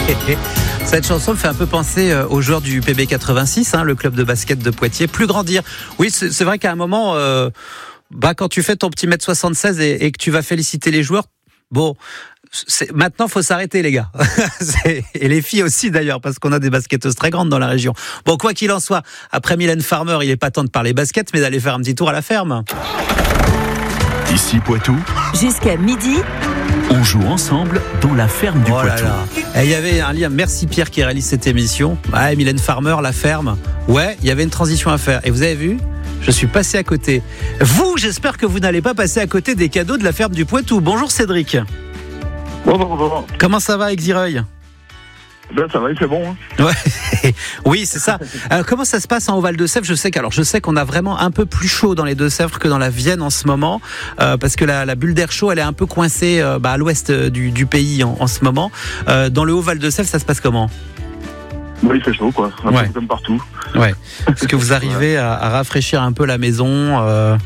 Cette chanson me fait un peu penser aux joueurs du PB86, le club de basket de Poitiers. Plus grandir. Oui, c'est vrai qu'à un moment, quand tu fais ton petit 1m76 et que tu vas féliciter les joueurs, maintenant, faut s'arrêter, les gars. Et les filles aussi, d'ailleurs, parce qu'on a des basketteuses très grandes dans la région. Bon, quoi qu'il en soit, après Mylène Farmer, il n'est pas temps de parler basket, mais d'aller faire un petit tour à la ferme. Ici Poitou, jusqu'à midi, on joue ensemble dans la ferme du Poitou. Et il y avait un lien. Merci Pierre qui réalise cette émission. Ouais, Mylène Farmer, la ferme. Ouais, il y avait une transition à faire. Et vous avez vu ? Je suis passé à côté. Vous, j'espère que vous n'allez pas passer à côté des cadeaux de la ferme du Poitou. Bonjour Cédric. Bonjour. Comment ça va avec Xireuil ? Ben, ça va, il fait bon. Ouais. Oui, c'est ça. Alors, comment ça se passe en Val-de-Sèvres ? Je sais qu'on a vraiment un peu plus chaud dans les Deux-Sèvres que dans la Vienne en ce moment, parce que la bulle d'air chaud, elle est un peu coincée à l'ouest du pays en ce moment. Dans le haut Val-de-Sèvres, ça se passe comment ? Oui, il fait chaud, quoi. Un peu comme partout. Ouais. Est-ce que vous arrivez à rafraîchir un peu la maison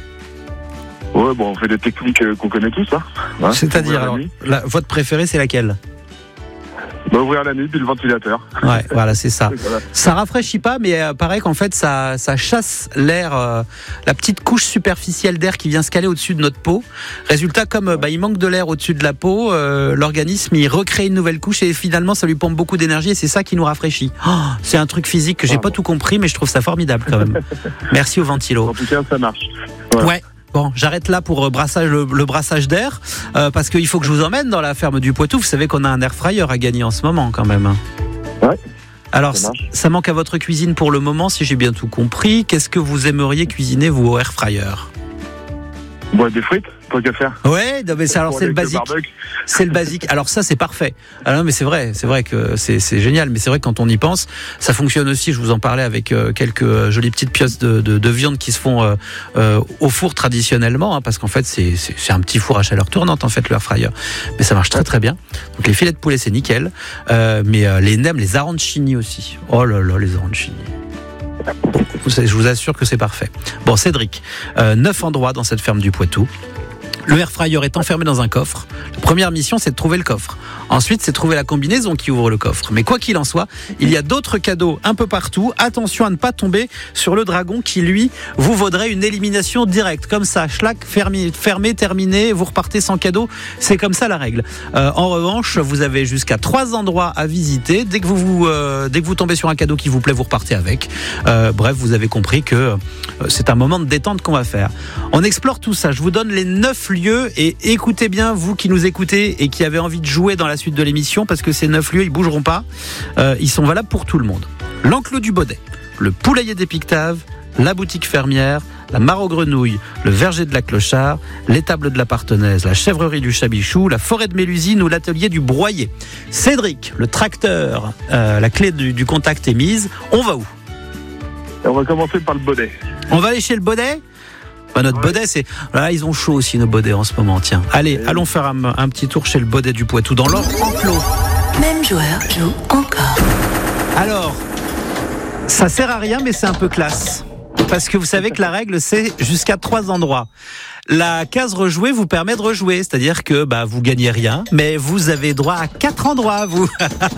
Ouais, on fait des techniques qu'on connaît tous, hein. Ouais, c'est-à-dire, alors, votre préférée, c'est laquelle ? Ouvrir la nuit, puis le ventilateur. Ouais, voilà, c'est ça. Voilà. Ça rafraîchit pas, mais paraît qu'en fait, ça chasse l'air, la petite couche superficielle d'air qui vient se caler au-dessus de notre peau. Résultat, comme il manque de l'air au-dessus de la peau, l'organisme, il recrée une nouvelle couche et finalement, ça lui pompe beaucoup d'énergie et c'est ça qui nous rafraîchit. C'est un truc physique que j'ai pas tout compris, mais je trouve ça formidable quand même. Merci au ventilo. En tout cas, ça marche. Voilà. Ouais. Bon, j'arrête là pour le brassage d'air, parce qu'il faut que je vous emmène dans la ferme du Poitou. Vous savez qu'on a un air fryer à gagner en ce moment quand même. Ouais. Alors, ça manque à votre cuisine pour le moment, si j'ai bien tout compris. Qu'est-ce que vous aimeriez cuisiner, vous, au air fryer ? Des frites, tant qu'à faire. Ouais, non, mais c'est le basique. C'est le basique. Alors ça, c'est parfait. Alors non, mais c'est vrai que c'est génial. Mais c'est vrai que quand on y pense, ça fonctionne aussi. Je vous en parlais avec quelques jolies petites pièces de viande qui se font au four traditionnellement, parce qu'en fait, c'est un petit four à chaleur tournante, en fait, le air fryer. Mais ça marche très très bien. Donc les filets de poulet, c'est nickel. Mais les nems, les arancini aussi. Oh là là, les arancini. Je vous assure que c'est parfait. Bon, Cédric, 9 endroits dans cette ferme du Poitou. Le air fryer est enfermé dans un coffre. La première mission, c'est de trouver le coffre. Ensuite, c'est de trouver la combinaison qui ouvre le coffre. Mais quoi qu'il en soit, il y a d'autres cadeaux un peu partout. Attention à ne pas tomber sur le dragon qui, lui, vous vaudrait une élimination directe. Comme ça, schlac, fermé, terminé, vous repartez sans cadeau. C'est comme ça la règle. En revanche, vous avez jusqu'à 3 endroits à visiter. Dès que vous tombez sur un cadeau qui vous plaît, vous repartez avec. Bref, vous avez compris que c'est un moment de détente qu'on va faire. On explore tout ça. Je vous donne les 9 lieux et écoutez bien, vous qui nous écoutez et qui avez envie de jouer dans la suite de l'émission, parce que ces 9 lieux, ils bougeront pas. Ils sont valables pour tout le monde. L'enclos du Baudet, le poulailler des Pictaves, la boutique fermière, la mare aux grenouilles, le verger de la Clochard, l'étable de la Partenaise, la chèvrerie du Chabichou, la forêt de Mélusine ou l'atelier du Broyer. Cédric, le tracteur, la clé du contact est mise. On va où ? On va commencer par le Baudet. On va aller chez le Baudet ? Notre Baudet, c'est... Là, ils ont chaud aussi, nos Baudets, en ce moment, tiens. Allez, allons faire un petit tour chez le Baudet du Poitou, dans leur enclos. Même joueur joue encore. Alors, ça sert à rien, mais c'est un peu classe. Parce que vous savez que la règle, c'est jusqu'à 3 endroits. La case rejouer vous permet de rejouer, c'est-à-dire que vous gagnez rien, mais vous avez droit à 4 endroits, vous.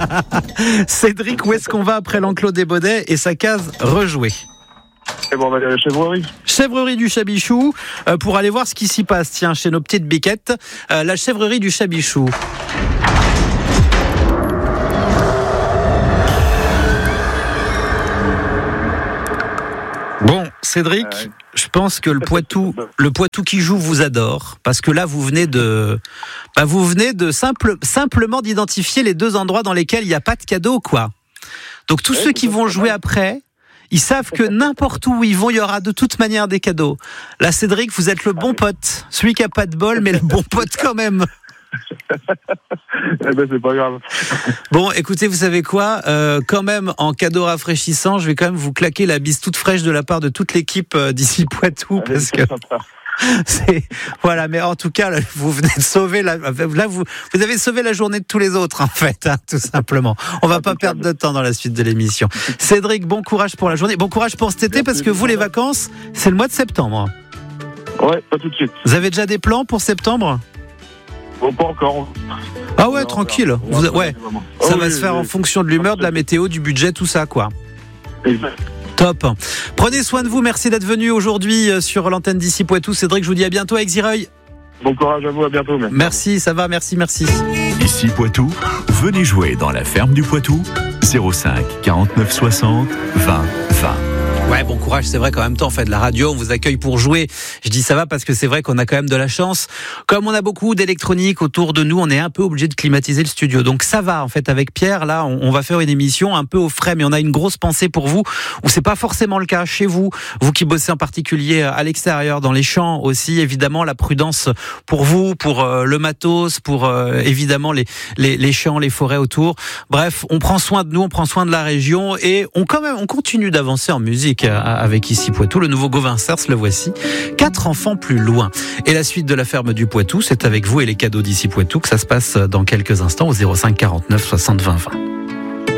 Cédric, où est-ce qu'on va après l'enclos des Baudets et sa case rejouer ? Et on va aller à la chèvrerie. Chèvrerie du Chabichou, pour aller voir ce qui s'y passe, tiens, chez nos petites biquettes. La chèvrerie du Chabichou. Bon, Cédric, je pense que le Poitou qui joue vous adore, parce que là vous venez de simplement d'identifier les 2 endroits dans lesquels il n'y a pas de cadeau, quoi. Donc tous ceux qui vont jouer après, ils savent que n'importe où ils vont, il y aura de toute manière des cadeaux. Là, Cédric, vous êtes le bon pote, celui qui a pas de bol, mais le bon pote quand même. C'est pas grave. Bon, écoutez, vous savez quoi, quand même, en cadeau rafraîchissant, je vais quand même vous claquer la bise toute fraîche de la part de toute l'équipe d'ici Poitou, parce que voilà, mais en tout cas, là, vous venez de sauver vous avez sauvé la journée de tous les autres, en fait, tout simplement. On va pas perdre de temps dans la suite de l'émission. Cédric, bon courage pour la journée, bon courage pour cet été, parce que vous, les vacances, c'est le mois de septembre. Ouais, pas tout de suite. Vous avez déjà des plans pour septembre ? Bon, pas encore. Ah ouais, tranquille. Ouais. Ça va se faire en fonction de l'humeur, de la météo, du budget, tout ça, quoi. Exact. Top. Prenez soin de vous. Merci d'être venu aujourd'hui sur l'antenne d'ici Poitou. Cédric, je vous dis à bientôt avec Xireuil. Bon courage à vous, à bientôt. Merci, ça va, merci. Ici Poitou, venez jouer dans la ferme du Poitou. 05 49 60 20 20. Ouais, bon courage, c'est vrai qu'en même temps, on fait de la radio, on vous accueille pour jouer. Je dis ça va parce que c'est vrai qu'on a quand même de la chance. Comme on a beaucoup d'électronique autour de nous, on est un peu obligé de climatiser le studio. Donc ça va, en fait, avec Pierre, là, on va faire une émission un peu au frais, mais on a une grosse pensée pour vous, où c'est pas forcément le cas chez vous. Vous qui bossez en particulier à l'extérieur, dans les champs aussi, évidemment, la prudence pour vous, pour le matos, pour évidemment les champs, les forêts autour. Bref, on prend soin de nous, on prend soin de la région et on continue d'avancer en musique. Avec Ici Poitou, le nouveau Gauvin Cers, le voici. 4 enfants plus loin. Et la suite de la ferme du Poitou, c'est avec vous et les cadeaux d'Ici Poitou que ça se passe dans quelques instants au 05 49 60 20 20.